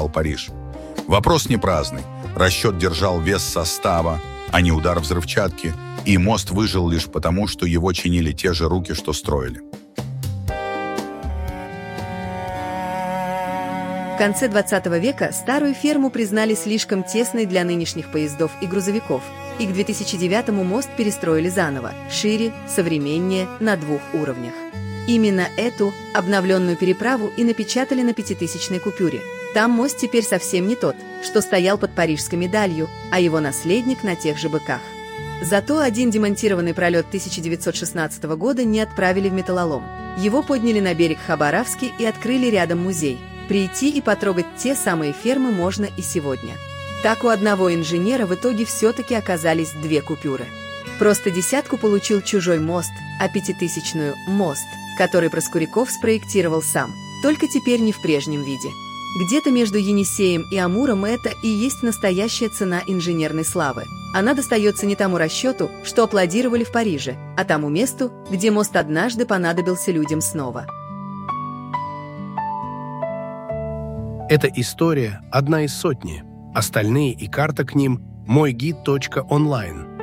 атаковал Париж. Вопрос не праздный. Расчет держал вес состава, а не удар взрывчатки, и мост выжил лишь потому, что его чинили те же руки, что строили. В конце 20 века старую ферму признали слишком тесной для нынешних поездов и грузовиков, и к 2009-му мост перестроили заново, шире, современнее, на 2 уровнях. Именно эту обновленную переправу и напечатали на 5000-й купюре. Там мост теперь совсем не тот, что стоял под Парижской медалью, а его наследник на тех же быках. Зато один демонтированный пролет 1916 года не отправили в металлолом. Его подняли на берег Хабаровский и открыли рядом музей. Прийти и потрогать те самые фермы можно и сегодня. Так у одного инженера в итоге все-таки оказались 2 купюры. Просто 10 получил чужой мост, а 5000-ю – мост, который Проскуряков спроектировал сам, только теперь не в прежнем виде. Где-то между Енисеем и Амуром это и есть настоящая цена инженерной славы. Она достается не тому расчету, что аплодировали в Париже, а тому месту, где мост однажды понадобился людям снова. Эта история – одна из сотни. Остальные и карта к ним – мойгид.онлайн.